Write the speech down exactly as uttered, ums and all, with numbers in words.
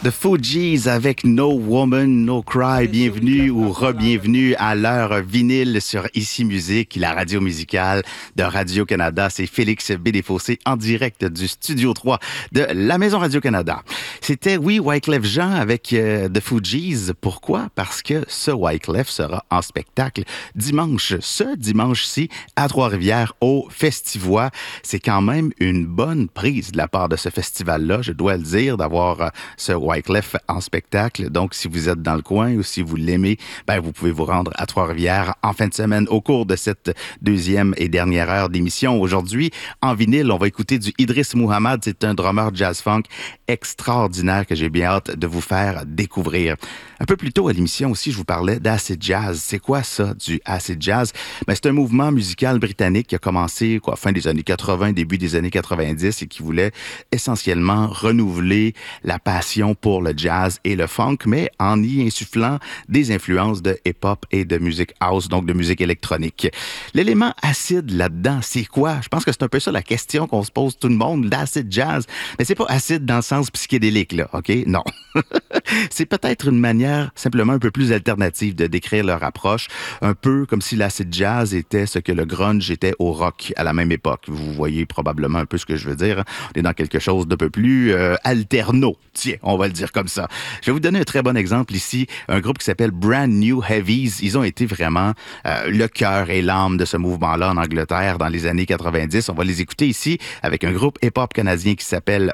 The Fugees avec No Woman, No Cry. Bienvenue ou re-bienvenue à l'heure vinyle sur Ici Musique, la radio musicale de Radio-Canada. C'est Félix Bédéfossé en direct du Studio trois de la Maison Radio-Canada. C'était, oui, Wyclef Jean avec euh, The Fugees. Pourquoi? Parce que ce Wyclef sera en spectacle dimanche, ce dimanche-ci, à Trois-Rivières, au Festivois. C'est quand même une bonne prise de la part de ce festival-là, je dois le dire, d'avoir euh, ce Wyclef en spectacle. Donc, si vous êtes dans le coin ou si vous l'aimez, ben, vous pouvez vous rendre à Trois-Rivières en fin de semaine au cours de cette deuxième et dernière heure d'émission. Aujourd'hui, en vinyle, on va écouter du Idriss Muhammad. C'est un drummer jazz-funk extraordinaire que j'ai bien hâte de vous faire découvrir. Un peu plus tôt à l'émission aussi, je vous parlais d'acid jazz. C'est quoi ça, du acid jazz? Ben, c'est un mouvement musical britannique qui a commencé quoi, fin des années quatre-vingts, début des années quatre-vingt-dix et qui voulait essentiellement renouveler la passion pour le jazz et le funk, mais en y insufflant des influences de hip-hop et de musique house, donc de musique électronique. L'élément acide là-dedans, c'est quoi? Je pense que c'est un peu ça la question qu'on se pose tout le monde, l'acid jazz. Mais c'est pas acide dans le sens psychédélique, là, OK? Non. C'est peut-être une manière simplement un peu plus alternative de décrire leur approche, un peu comme si l'acid jazz était ce que le grunge était au rock à la même époque. Vous voyez probablement un peu ce que je veux dire. On est dans quelque chose d'un peu plus euh, alterno. Tiens, on va le dire comme ça. Je vais vous donner un très bon exemple ici. Un groupe qui s'appelle Brand New Heavies. Ils ont été vraiment euh, le cœur et l'âme de ce mouvement-là en Angleterre dans les années quatre-vingt-dix. On va les écouter ici avec un groupe hip-hop canadien qui s'appelle